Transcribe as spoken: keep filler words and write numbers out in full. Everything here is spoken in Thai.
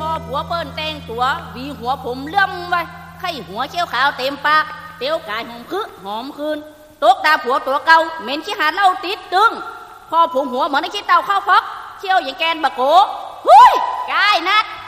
ผัวเปิ้นแต่งตัววีหัวผมเลื่อมไว้ไข่หัวเชี่ยวขาวเต็มปากเตียวกายหอมคือหอมคืนตกตาผัวตัวเก่าเหม็นชิหาเล่าติดตึงพอผมหัวเหมือนไอ้ขี้เต่าเข้าฟอกเชี่ยวอย่างแกนบะโกหุ้ยกายนัด